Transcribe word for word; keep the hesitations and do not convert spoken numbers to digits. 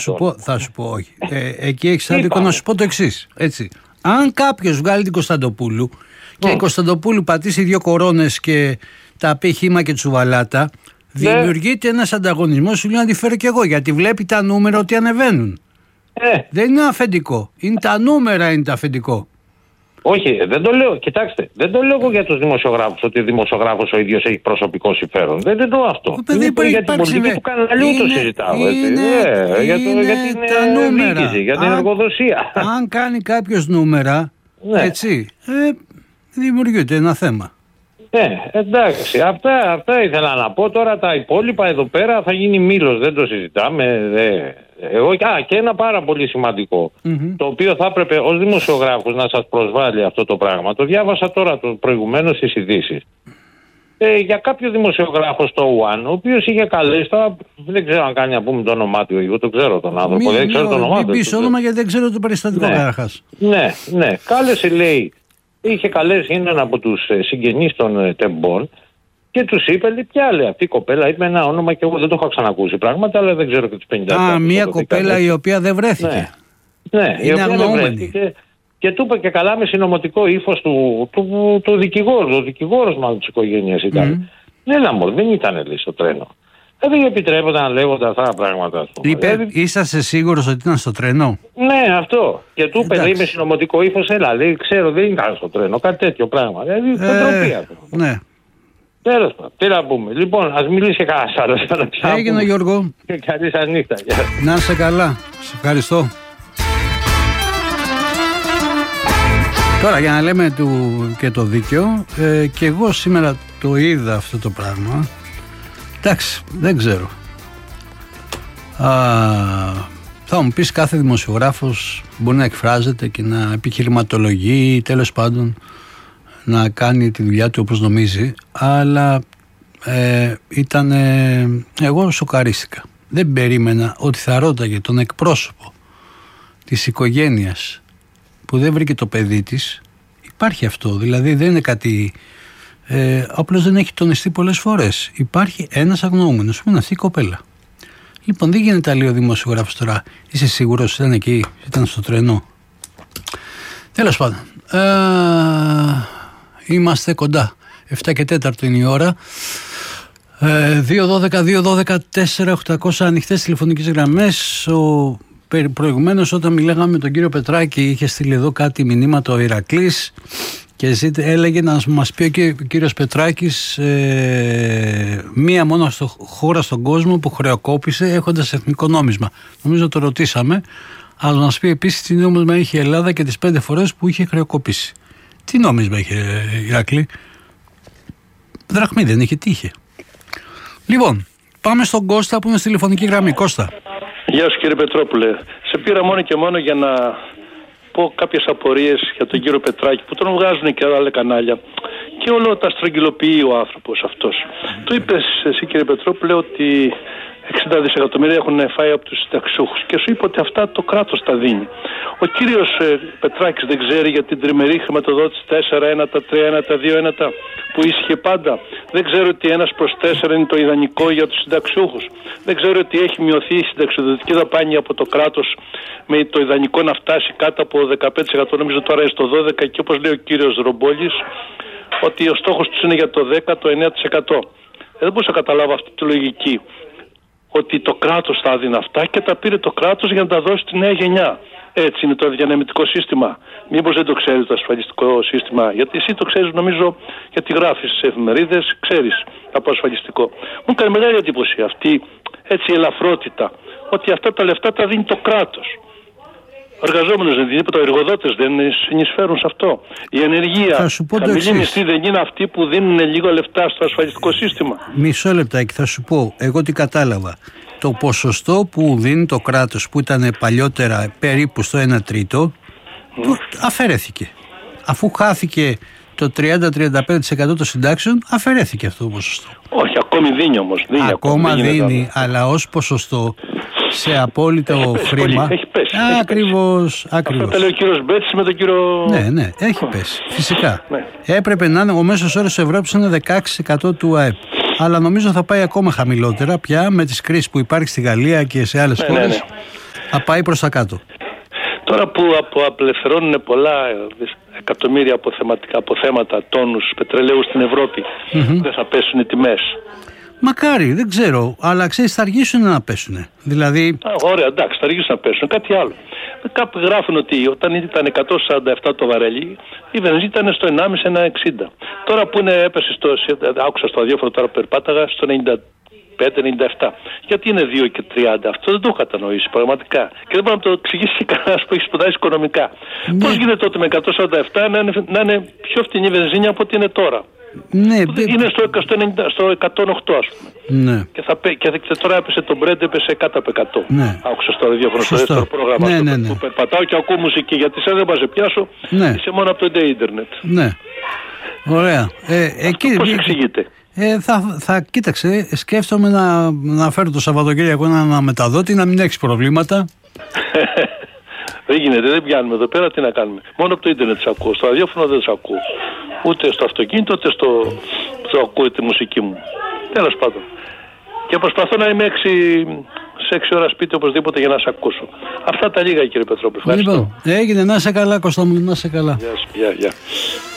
σου πω, θα σου πω όχι. Ε, εκεί έχεις άδικο να σου πω το εξής. Έτσι. Αν κάποιος βγάλει την Κωνσταντοπούλου και mm. η Κωνσταντοπούλου πατήσει δύο κορώνες και τα πει χύμα και τσουβαλάτα, ναι. δημιουργείται ένας ανταγωνισμός, σου λέει να τη φέρω κι εγώ, γιατί βλέπει τα νούμερα ότι ανεβαίνουν. Ε. Δεν είναι αφεντικό. Είναι τα νούμερα είναι το αφεντικό. Όχι, δεν το λέω. Κοιτάξτε, δεν το λέω για τους δημοσιογράφους ότι ο δημοσιογράφος ο ίδιος έχει προσωπικό συμφέρον. Δεν εννοώ αυτό. Είναι είναι για την πολιτική του καναλιού το συζητάω. Είναι, ε, για, το, είναι για την τα νούμερα. Διοίκηση, για την αν, εργοδοσία. Αν κάνει κάποιος νούμερα, ναι. έτσι, ε, δημιουργείται ένα θέμα. Ναι, εντάξει. Αυτά, αυτά ήθελα να πω. Τώρα τα υπόλοιπα εδώ πέρα θα γίνει μήλος. Δεν το συζητάμε. Δε. Εγώ, α, και ένα πάρα πολύ σημαντικό, mm-hmm. το οποίο θα έπρεπε ως δημοσιογράφος να σας προσβάλλει αυτό το πράγμα. Το διάβασα τώρα το προηγουμένως στις ειδήσεις. Ε, για κάποιο δημοσιογράφο στο One, ο οποίος είχε καλέσει, τώρα δεν ξέρω αν κάνει να πούμε το όνομά του, εγώ το ξέρω τον άνθρωπο, μη, δεν ξέρω το όνομά του. Μην πεις όνομα γιατί δεν ξέρω το περιστατικό καταρχάς. Ναι, ναι, ναι, κάλεσε λέει, είχε καλέσει έναν από τους συγγενείς των τεμπών και τους είπε, λέει, ποια λέει αυτή η κοπέλα, είπε ένα όνομα και εγώ δεν το έχω ξανακούσει πράγματα, αλλά δεν ξέρω και τους πενήντα. Α, μια κοπέλα η οποία δεν βρέθηκε. Ναι, ναι, η οποία δεν βρέθηκε. Και του είπε και καλά με συνωμοτικό ύφος του, του, του, του δικηγόρου, ο δικηγόρος μάλλον της οικογένειας ήταν. Mm. Ναι, λαμπορ, δεν ήταν λέει στο τρένο. Δεν επιτρέπονταν να λέγονται αυτά τα πράγματα. Είπε, δηλαδή, είσαστε σίγουρος ότι ήταν στο τρένο? Ναι, αυτό. Και του είπε, λέει με συνωμοτικό ύφος, έλα, λέει, ξέρω, δεν ήταν στο τρένο, κάτι τέτοιο πράγμα. Δηλαδή, ε, αυτό. Ναι. Τέλος πάντων, τι να πούμε. Λοιπόν, ας μιλήσει κανένας άλλος. Έγινε, Γιώργο. Και καλή σας νύχτα. Να είσαι καλά. Σε ευχαριστώ. Τώρα για να λέμε του και το δίκαιο, ε, και εγώ σήμερα το είδα αυτό το πράγμα. Εντάξει, δεν ξέρω. Α, θα μου πεις κάθε δημοσιογράφος μπορεί να εκφράζεται και να επιχειρηματολογεί, τέλος πάντων να κάνει τη δουλειά του όπως νομίζει, αλλά ε, ήταν, ε, εγώ σοκαρίστηκα. Δεν περίμενα ότι θα ρώταγε τον εκπρόσωπο της οικογένειας που δεν βρήκε το παιδί της. Υπάρχει αυτό, δηλαδή δεν είναι κάτι, ε, απλώς δεν έχει τονιστεί πολλές φορές. Υπάρχει ένας αγνοούμενος που είναι αυτή η κοπέλα. Λοιπόν, δεν γίνεται λέει ο δημοσιογράφος τώρα, είσαι σίγουρος ήταν εκεί, ήταν στο τρένο? Τέλος πάντων, ε, είμαστε κοντά. εφτά και τέσσερα είναι η ώρα. ε, δύο δώδεκα δύο δώδεκα τέσσερα οκτακόσια ανοιχτές τηλεφωνικές γραμμές. Ο προηγουμένως όταν μιλάγαμε με τον κύριο Πετράκη είχε στείλει εδώ κάτι μηνύματα ο Ηρακλής και ζήτε, έλεγε να μας πει ο κύριος Πετράκης ε, μία μόνο στο, χώρα στον κόσμο που χρεοκόπησε έχοντας εθνικό νόμισμα. Νομίζω το ρωτήσαμε, αλλά να μας πει επίσης τι νόμισμα είχε η Ελλάδα και τις πέντε φορές που είχε χρεοκοπήσει. Τι νόμισμα είχε Ηρακλή? Δραχμή δεν είχε, τι είχε? Λοιπόν, πάμε στον Κώστα που είναι στη τηλεφωνική γραμμή. Κώστα. Γεια σου κύριε Πετρόπουλε. Σε πήρα μόνο και μόνο για να πω κάποιες απορίες για τον κύριο Πετράκη που τον βγάζουν και άλλα κανάλια και όλο τα στρογγυλοποιεί ο άνθρωπος αυτός. Mm. Του είπες εσύ κύριε Πετρόπουλε ότι εξήντα δισεκατομμύρια έχουν φάει από τους συνταξιούχους και σου είπε ότι αυτά το κράτος τα δίνει. Ο κύριος ε, Πετράκης δεν ξέρει για την τριμερή χρηματοδότηση τέσσερα ένατα, τρία ένατα, δύο ένατα που ίσχυε πάντα. Δεν ξέρω ότι ένας προς τέσσερα είναι το ιδανικό για τους συνταξιούχους. Δεν ξέρω ότι έχει μειωθεί η συνταξιοδοτική δαπάνη από το κράτος με το ιδανικό να φτάσει κάτω από δεκαπέντε τοις εκατό, νομίζω τώρα είναι στο δώδεκα τοις εκατό και όπως λέει ο κύριος Ρομπόλης ότι ο στόχος τους είναι για το δέκα, το εννέα τοις εκατό. Ε, δεν μπορούσα να καταλάβω αυτή τη λογική. Ότι το κράτος θα έδινε αυτά και τα πήρε το κράτος για να τα δώσει στη νέα γενιά. Έτσι είναι το διανεμητικό σύστημα. Μήπως δεν το ξέρει το ασφαλιστικό σύστημα? Γιατί εσύ το ξέρεις, νομίζω, γιατί γράφεις στις εφημερίδες, ξέρεις από ασφαλιστικό. Μου έκανε μεγάλη εντύπωση αυτή έτσι ελαφρότητα. Ότι αυτά τα λεφτά τα δίνει το κράτος. Ο εργαζόμενος δεν δίνει, οι εργοδότες δεν συνεισφέρουν σε αυτό. Η ανεργία, χαμηλή μισθή δεν είναι αυτοί που δίνουν λίγο λεφτά στο ασφαλιστικό σύστημα? Μισό λεπτάκι, θα σου πω. Εγώ τι κατάλαβα. Το ποσοστό που δίνει το κράτος που ήταν παλιότερα περίπου στο ένα τρίτο mm. το αφαιρέθηκε. Αφού χάθηκε το τριάντα με τριάντα πέντε τοις εκατό των συντάξεων, αφαιρέθηκε αυτό το ποσοστό. Όχι, ακόμη δίνει όμως. Δίνει Ακόμα ακόμη, δίνει, δίνει αλλά ως ποσοστό σε απόλυτο έχει πέσει χρήμα. Πολύ, έχει πέσει. Ακριβώς, ακριβώς. Αυτό τα λέει ο κύριος Μπέτης με τον κύριο... Ναι, ναι, έχει πέσει. Φυσικά. Ναι. Έπρεπε να είναι, ο μέσος όρος της Ευρώπης είναι δεκαέξι τοις εκατό του ΑΕΠ. Αλλά νομίζω θα πάει ακόμα χαμηλότερα πια με τις κρίσεις που υπάρχει στη Γαλλία και σε άλλες ναι, χώρες. Ναι, ναι. Θα πάει προς τα κάτω. Τώρα που απελευθερώνουν πολλά εκατομμύρια αποθεματικά αποθέματα τόνους πετρελαίου στην Ευρώπη, mm-hmm. δεν θα πέσουν οι τιμές? Μακάρι, δεν ξέρω, αλλά ξέρεις, θα αργήσουν να πέσουν. Δηλαδή... Α, ωραία, εντάξει, θα αργήσουν να πέσουν. Κάτι άλλο. Κάπου γράφουν ότι όταν ήταν εκατόν σαράντα επτά το βαρέλι, η βενζίνη ήταν στο ενάμιση με ένα εξήντα. Τώρα που είναι, έπεσε στο. Άκουσα στο ραδιόφωνο τώρα που περπάταγα στο ενενήντα πέντε ενενήντα επτά. Γιατί είναι δύο και τριάντα? Αυτό δεν το έχω κατανοήσει πραγματικά. Και δεν μπορεί να το εξηγήσει κανένα που έχει σπουδάσει οικονομικά. Ναι. Πώς γίνεται τότε με εκατόν σαράντα επτά να είναι, να είναι πιο φτηνή βενζίνη από ό,τι είναι τώρα? Ναι, είναι στο, στο, ενενήντα, στο εκατόν οκτώ, ας πούμε. Ναι. Και, θα, και τώρα έπεσε το Brent, έπεσε κάτω από εκατό. Ναι. Άκουσα στο ραδιόφωνο στο δεύτερο πρόγραμμα, ναι, ναι, ναι. που περπατάω και ακούω μουσική. Γιατί σε δεν πας σε πιάσω, ναι. είσαι μόνο από το ίντερνετ. Ναι. Ωραία. Ε, εκεί, πώς εξηγείται? Ε, θα, θα κοίταξε, σκέφτομαι να, να φέρω το Σαββατοκύριακο έναν αναμεταδότη, να μην έχει προβλήματα. Δεν γίνεται, δεν πιάνουμε εδώ πέρα, τι να κάνουμε. Μόνο από το ίντερνετ τις ακούω. Στο ραδιόφωνο δεν τις ακούω. Ούτε στο αυτοκίνητο, ούτε στο, στο ακούω τη μουσική μου. Τέλος πάντων. Και προσπαθώ να είμαι έξι, σε έξι ώρα σπίτι οπωσδήποτε για να σε ακούσω. Αυτά τα λίγα, κύριε Πετρόπουλο. Λοιπόν, έγινε, να είσαι καλά, Κώστα μου, να είσαι καλά. Γεια, γεια, γεια.